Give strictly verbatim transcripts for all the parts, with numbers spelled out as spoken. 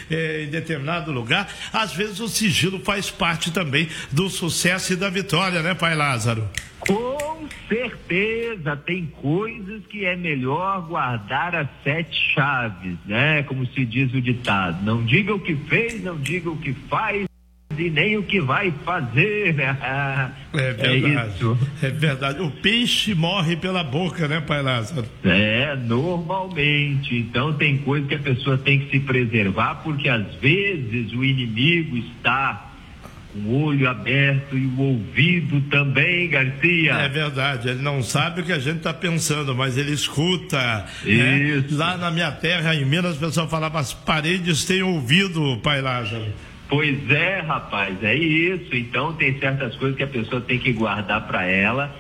eh, em determinado lugar. Às vezes o sigilo faz parte também do sucesso e da vitória, né, pai Lázaro? Com certeza, tem coisas que é melhor guardar as sete chaves, né? Como se diz o ditado, não diga o que fez, não diga o que faz e nem o que vai fazer, né? É verdade, é, isso. É verdade, o peixe morre pela boca, né, pai Lázaro? É, normalmente, então tem coisa que a pessoa tem que se preservar, porque às vezes o inimigo está com o olho aberto e o ouvido também, Garcia. É verdade, ele não sabe o que a gente está pensando, mas ele escuta. Isso. Né? Lá na minha terra, em Minas, o pessoal falava, as paredes têm ouvido, pai Lázaro. Pois é, rapaz, é isso. Então tem certas coisas que a pessoa tem que guardar para ela,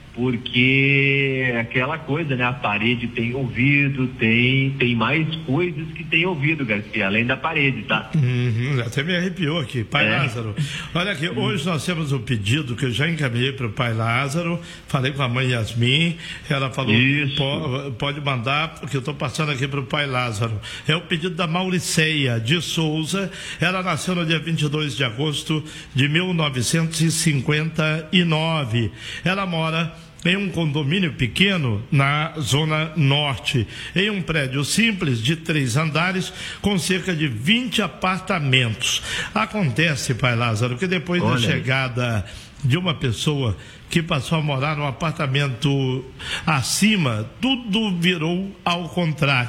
porque é aquela coisa, né? A parede tem ouvido, tem, tem mais coisas que tem ouvido, Garcia, além da parede, tá? Uhum, até me arrepiou aqui, pai é. Lázaro. Olha aqui, hoje nós temos um pedido que eu já encaminhei para o pai Lázaro, falei com a mãe Yasmin, ela falou, pode, pode mandar, porque eu estou passando aqui para o pai Lázaro. É o pedido da Mauriceia de Souza, ela nasceu no dia vinte e dois de agosto de mil novecentos e cinquenta e nove. Ela mora em um condomínio pequeno na Zona Norte, em um prédio simples de três andares com cerca de vinte apartamentos. Acontece, pai Lázaro, que depois Olha. da chegada de uma pessoa que passou a morar num apartamento acima, tudo virou ao contrário.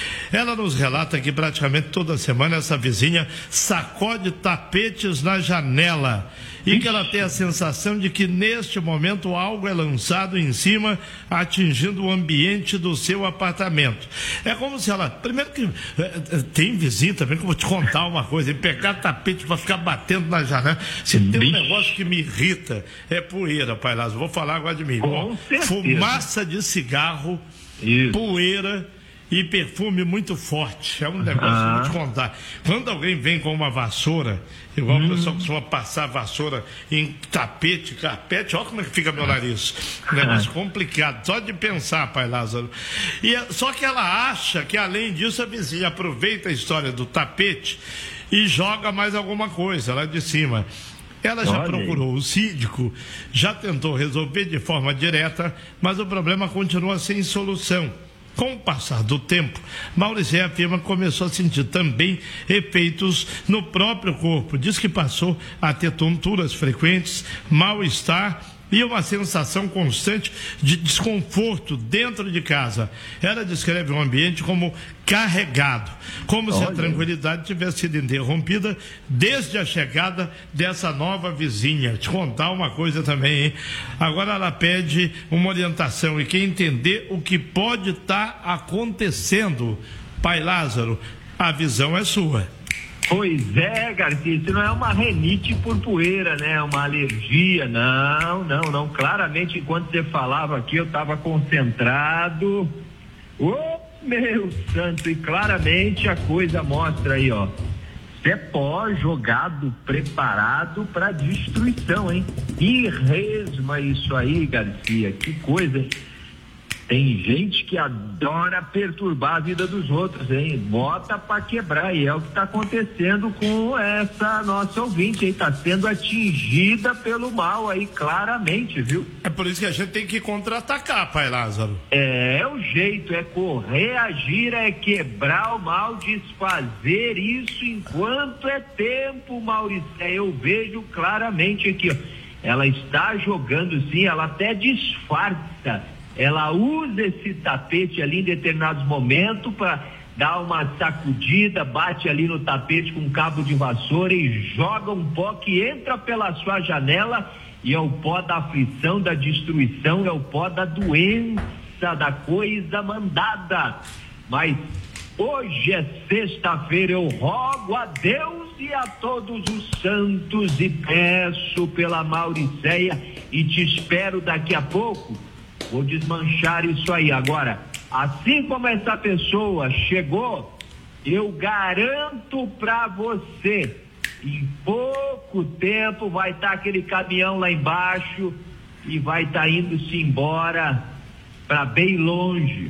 Ela nos relata que praticamente toda semana essa vizinha sacode tapetes na janela e que ela tem a sensação de que neste momento algo é lançado em cima, atingindo o ambiente do seu apartamento. É como se ela, primeiro que tem vizinho também, que eu vou te contar uma coisa, pegar tapete para ficar batendo na janela. Se tem um negócio que me irrita, é poeira, pai Lázaro, vou falar agora de mim. Com certeza. Fumaça de cigarro, Isso. poeira e perfume muito forte. É um negócio ah. que eu vou te contar. Quando alguém vem com uma vassoura, igual hum. o pessoal costuma passar vassoura em tapete, carpete, olha como é que fica meu nariz. Um negócio ah. complicado, só de pensar, pai Lázaro. E, só que ela acha que, além disso, a vizinha aproveita a história do tapete e joga mais alguma coisa lá de cima. Ela já Olha procurou aí. o síndico, já tentou resolver de forma direta, mas o problema continua sem solução. Com o passar do tempo, Mauriceia afirma que começou a sentir também efeitos no próprio corpo. Diz que passou a ter tonturas frequentes, mal-estar e uma sensação constante de desconforto dentro de casa. Ela descreve o ambiente como carregado, como Olha. se a tranquilidade tivesse sido interrompida desde a chegada dessa nova vizinha. Te contar uma coisa também, hein? Agora ela pede uma orientação e quer entender o que pode estar acontecendo. Pai Lázaro, a visão é sua. Pois é, Garcia, isso não é uma renite por poeira, né? É uma alergia, não, não, não. Claramente, enquanto você falava aqui, eu estava concentrado. Ô, oh, meu santo, e claramente a coisa mostra aí, ó. Isso é pó jogado, preparado para destruição, hein? E resma isso aí, Garcia, que coisa, hein? Tem gente que adora perturbar a vida dos outros, hein? Bota pra quebrar, e é o que tá acontecendo com essa nossa ouvinte, hein? Tá sendo atingida pelo mal aí, claramente, viu? É por isso que a gente tem que contra-atacar, pai Lázaro. É, é o jeito, é correr, agir, é quebrar o mal, desfazer isso enquanto é tempo, Maurício. Eu vejo claramente aqui, ó. Ela está jogando sim, ela até disfarça. Ela usa esse tapete ali em determinados momentos para dar uma sacudida, bate ali no tapete com um cabo de vassoura e joga um pó que entra pela sua janela, e é o pó da aflição, da destruição, é o pó da doença, da coisa mandada. Mas hoje é sexta-feira, eu rogo a Deus e a todos os santos e peço pela Mauriceia e te espero daqui a pouco. Vou desmanchar isso aí. Agora, assim como essa pessoa chegou, eu garanto pra você, em pouco tempo vai estar tá aquele caminhão lá embaixo e vai estar tá indo-se embora para bem longe.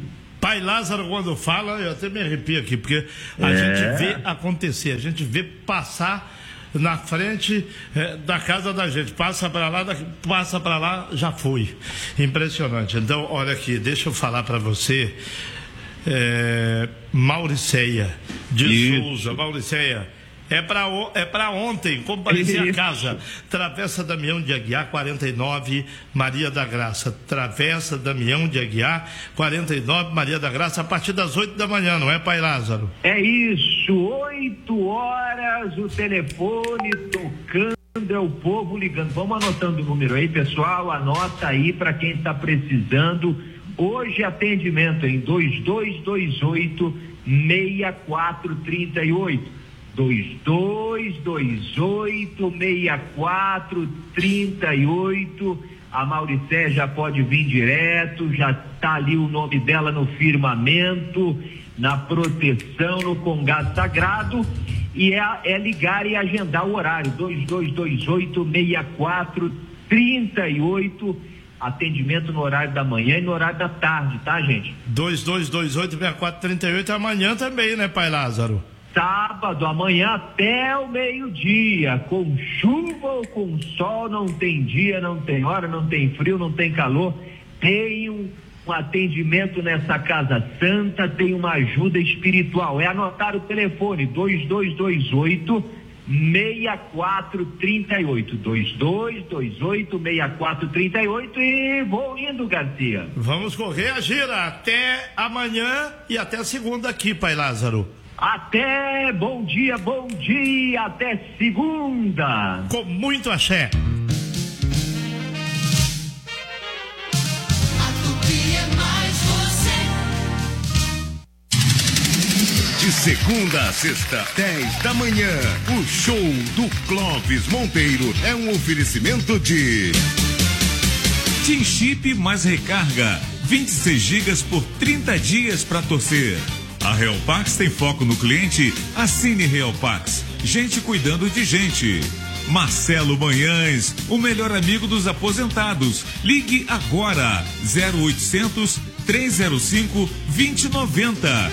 Pai Lázaro, quando fala, eu até me arrepio aqui, porque a é. gente vê acontecer, a gente vê passar na frente é, da casa da gente, passa para lá, passa para lá, já foi. Impressionante. Então, olha aqui, deixa eu falar para você, é, Mauriceia de Souza, Mauriceia, é para é para ontem, comparecer a casa, Travessa Damião de Aguiar, quarenta e nove, Maria da Graça, Travessa Damião de Aguiar, quarenta e nove, Maria da Graça, a partir das oito da manhã, não é, Pai Lázaro? É isso, oito horas, o telefone tocando, é o povo ligando. Vamos anotando o número aí, pessoal, anota aí para quem está precisando. Hoje atendimento em dois dois dois oito, seis quatro três oito. dois dois dois oito, seis quatro três oito. A Mauricé já pode vir direto, já está ali o nome dela no firmamento, na proteção, no Congado Sagrado, e é, é ligar e agendar o horário, dois dois dois oito, seis quatro três oito, atendimento no horário da manhã e no horário da tarde, tá, gente? dois dois dois oito, seis quatro três oito, amanhã também, né, Pai Lázaro? Sábado, amanhã até o meio-dia, com chuva ou com sol, não tem dia, não tem hora, não tem frio, não tem calor, tem um, um atendimento nessa Casa Santa, tem uma ajuda espiritual. É anotar o telefone, dois dois dois oito, seis quatro três oito, dois dois dois oito, seis quatro três oito, e vou indo, Garcia. Vamos correr a gira até amanhã e até segunda aqui, Pai Lázaro. Até, bom dia, bom dia, até segunda. Com muito axé. A Tupi é mais você. De segunda a sexta, dez da manhã, o show do Clóvis Monteiro é um oferecimento de Tim Chip mais recarga, vinte e seis gigas por trinta dias para torcer. A Real Pax tem foco no cliente, assine Real Pax. Gente cuidando de gente. Marcelo Manhães, o melhor amigo dos aposentados. Ligue agora, zero oitocentos, trezentos e cinco, vinte e noventa.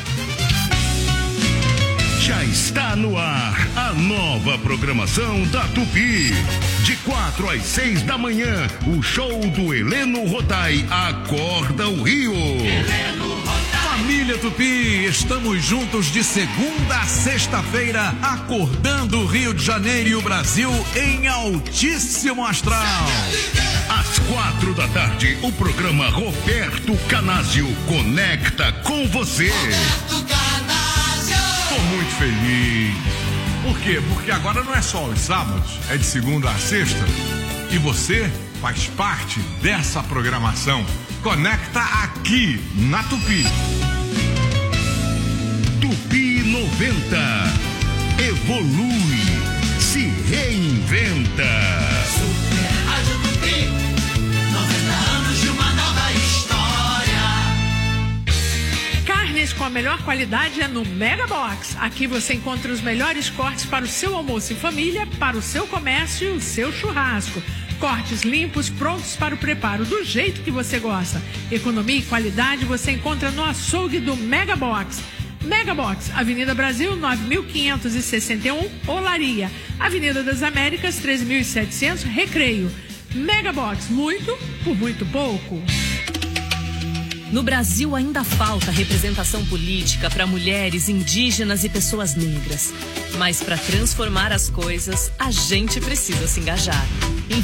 Já está no ar a nova programação da Tupi. De quatro às seis da manhã, o show do Heleno Rotai acorda o Rio. Heleno Rotai. Família Tupi, estamos juntos de segunda a sexta-feira, acordando o Rio de Janeiro e o Brasil em altíssimo astral. Às quatro da tarde, o programa Roberto Canásio conecta com você. Roberto Canásio. Tô muito feliz. Por quê? Porque agora não é só os sábados, é de segunda a sexta. E você faz parte dessa programação. Conecta aqui na Tupi. Tupi noventa. Evolui. Se reinventa. Super Rádio Tupi. noventa anos de uma nova história. Carnes com a melhor qualidade é no Mega Box. Aqui você encontra os melhores cortes para o seu almoço em família, para o seu comércio e o seu churrasco. Cortes limpos, prontos para o preparo do jeito que você gosta. Economia e qualidade você encontra no açougue do Mega Box. Mega Box, Avenida Brasil, nove mil quinhentos e sessenta e um, Olaria. Avenida das Américas, treze mil e setecentos, Recreio. Mega Box, muito por muito pouco. No Brasil ainda falta representação política para mulheres, indígenas e pessoas negras. Mas para transformar as coisas, a gente precisa se engajar.